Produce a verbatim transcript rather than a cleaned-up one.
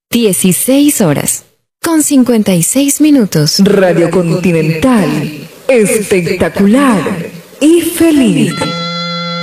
dieciséis horas con cincuenta y seis minutos. Radio Continental, espectacular y feliz.